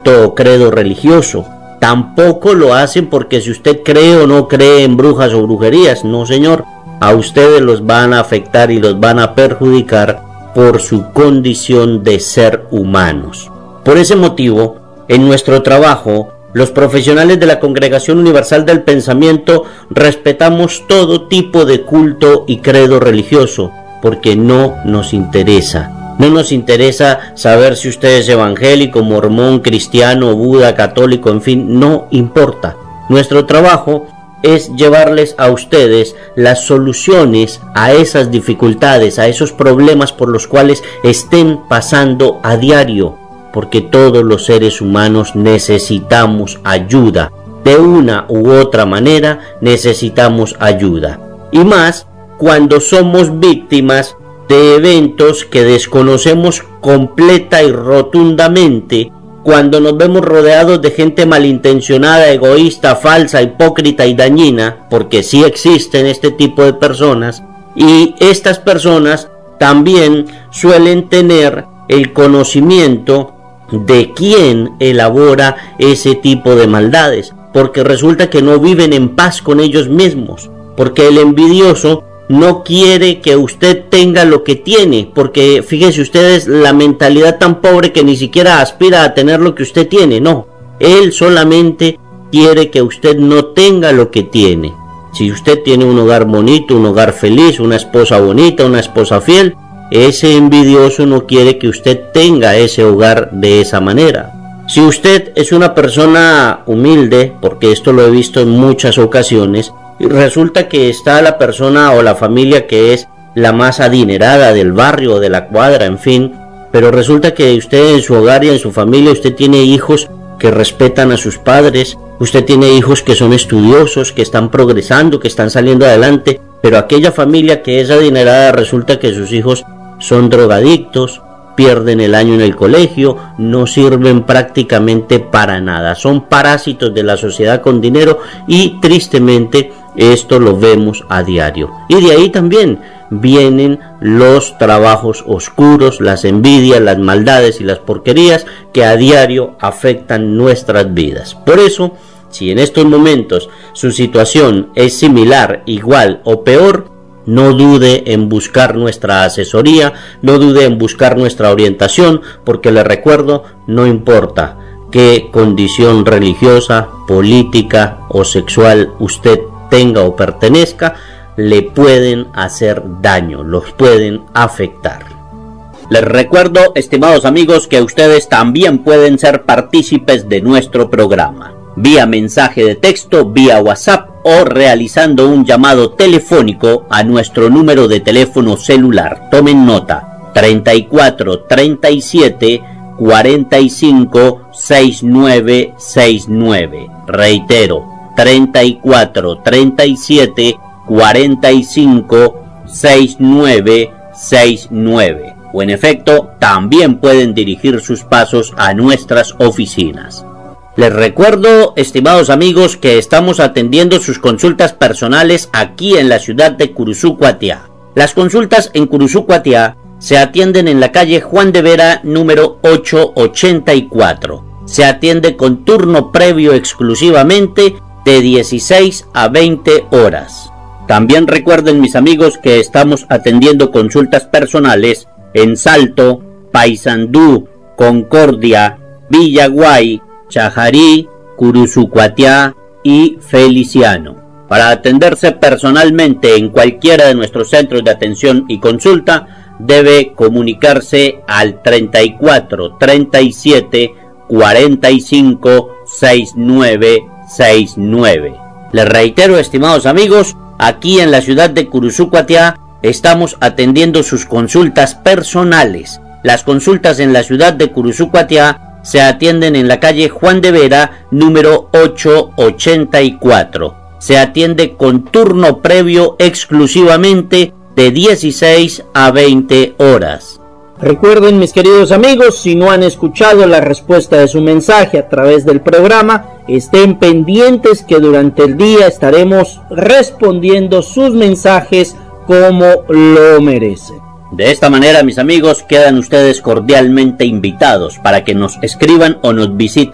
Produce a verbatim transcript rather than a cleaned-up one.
culto o credo religioso. Tampoco lo hacen porque si usted cree o no cree en brujas o brujerías. No, señor. A ustedes los van a afectar y los van a perjudicar por su condición de ser humanos. Por ese motivo, en nuestro trabajo, los profesionales de la Congregación Universal del Pensamiento respetamos todo tipo de culto y credo religioso, porque no nos interesa. No nos interesa saber si usted es evangélico, mormón, cristiano, buda, católico, en fin, no importa. Nuestro trabajo es llevarles a ustedes las soluciones a esas dificultades, a esos problemas por los cuales estén pasando a diario, porque todos los seres humanos necesitamos ayuda. De una u otra manera necesitamos ayuda. Y más cuando somos víctimas de eventos que desconocemos completa y rotundamente, cuando nos vemos rodeados de gente malintencionada, egoísta, falsa, hipócrita y dañina, porque sí existen este tipo de personas, y estas personas también suelen tener el conocimiento de quién elabora ese tipo de maldades, porque resulta que no viven en paz con ellos mismos, porque el envidioso no quiere que usted tenga lo que tiene, porque fíjense ustedes la mentalidad tan pobre que ni siquiera aspira a tener lo que usted tiene. No, él solamente quiere que usted no tenga lo que tiene. Si usted tiene un hogar bonito, un hogar feliz, una esposa bonita, una esposa fiel, ese envidioso no quiere que usted tenga ese hogar de esa manera. Si usted es una persona humilde, porque esto lo he visto en muchas ocasiones, y resulta que está la persona o la familia que es la más adinerada del barrio o de la cuadra, en fin, pero resulta que usted en su hogar y en su familia usted tiene hijos que respetan a sus padres, usted tiene hijos que son estudiosos, que están progresando, que están saliendo adelante, pero aquella familia que es adinerada resulta que sus hijos son drogadictos, pierden el año en el colegio, no sirven prácticamente para nada, son parásitos de la sociedad con dinero y tristemente esto lo vemos a diario. Y de ahí también vienen los trabajos oscuros, las envidias, las maldades y las porquerías que a diario afectan nuestras vidas. Por eso, si en estos momentos su situación es similar, igual o peor, no dude en buscar nuestra asesoría, no dude en buscar nuestra orientación, porque le recuerdo, no importa qué condición religiosa, política o sexual usted tenga o pertenezca, le pueden hacer daño, los pueden afectar. Les recuerdo, estimados amigos, que ustedes también pueden ser partícipes de nuestro programa, vía mensaje de texto, vía WhatsApp o realizando un llamado telefónico a nuestro número de teléfono celular. Tomen nota: treinta y cuatro, treinta y siete, cuarenta y cinco, sesenta y nueve sesenta y nueve. Reitero, treinta y cuatro, treinta y siete, cuarenta y cinco, sesenta y nueve sesenta y nueve. O en efecto, también pueden dirigir sus pasos a nuestras oficinas. Les recuerdo, estimados amigos, que estamos atendiendo sus consultas personales aquí en la ciudad de Curuzú, Cuatiá. Las consultas en Curuzú, Cuatiá se atienden en la calle Juan de Vera, número ochocientos ochenta y cuatro. Se atiende con turno previo exclusivamente de dieciséis a veinte horas. También recuerden, mis amigos, que estamos atendiendo consultas personales en Salto, Paysandú, Concordia, Villaguay, Chajarí, Curuzú, Cuatiá y Feliciano. Para atenderse personalmente en cualquiera de nuestros centros de atención y consulta, debe comunicarse al treinta y cuatro, treinta y siete, cuarenta y cinco, sesenta y nueve sesenta y nueve. Les reitero, estimados amigos, aquí en la ciudad de Curuzú, Cuatiá, estamos atendiendo sus consultas personales. Las consultas en la ciudad de Curuzú, Cuatiá se atienden en la calle Juan de Vera, número ochocientos ochenta y cuatro. Se atiende con turno previo exclusivamente de dieciséis a veinte horas. Recuerden, mis queridos amigos, si no han escuchado la respuesta de su mensaje a través del programa, estén pendientes que durante el día estaremos respondiendo sus mensajes como lo merecen. De esta manera, mis amigos, quedan ustedes cordialmente invitados para que nos escriban o nos visiten